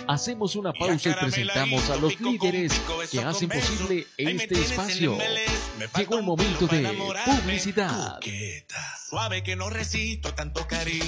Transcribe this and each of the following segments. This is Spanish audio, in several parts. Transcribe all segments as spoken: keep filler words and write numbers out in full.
Hacemos una pausa y presentamos a los líderes que hacen posible este espacio. Llegó el momento de publicidad. Suave que no resisto tanto cariño.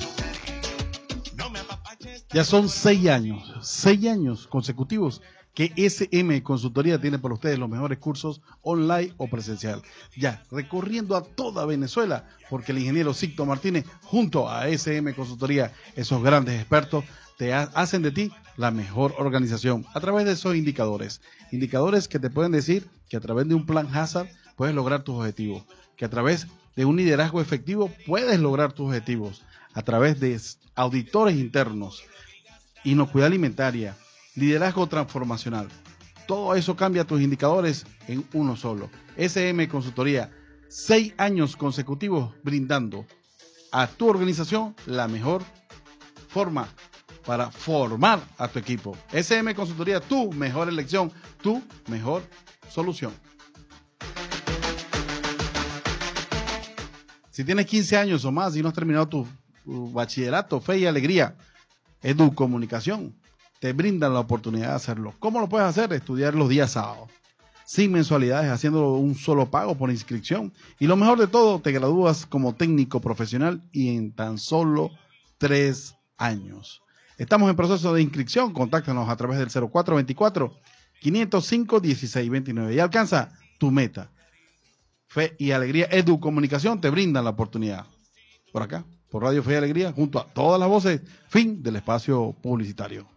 Ya son seis años, seis años consecutivos que S M Consultoría tiene para ustedes los mejores cursos online o presencial. Ya recorriendo a toda Venezuela, porque el ingeniero Sixto Martínez, junto a S M Consultoría, esos grandes expertos, te ha, hacen de ti la mejor organización a través de esos indicadores. Indicadores que te pueden decir que a través de un plan Hazard puedes lograr tus objetivos, que a través de un liderazgo efectivo puedes lograr tus objetivos, a través de auditores internos, inocuidad alimentaria, liderazgo transformacional. Todo eso cambia tus indicadores en uno solo. S M Consultoría, seis años consecutivos brindando a tu organización la mejor forma para formar a tu equipo. S M Consultoría, tu mejor elección, tu mejor solución. Si tienes quince años o más y no has terminado tu, tu bachillerato, Fe y Alegría, Educomunicación, te brindan la oportunidad de hacerlo. ¿Cómo lo puedes hacer? Estudiar los días sábados, sin mensualidades, haciendo un solo pago por inscripción. Y lo mejor de todo, te gradúas como técnico profesional y en tan solo tres años. Estamos en proceso de inscripción. Contáctanos a través del cero cuatro veinticuatro, quinientos cinco, dieciséis veintinueve y alcanza tu meta. Fe y Alegría Educomunicación te brindan la oportunidad. Por acá, por Radio Fe y Alegría, junto a todas las voces. Fin del espacio publicitario.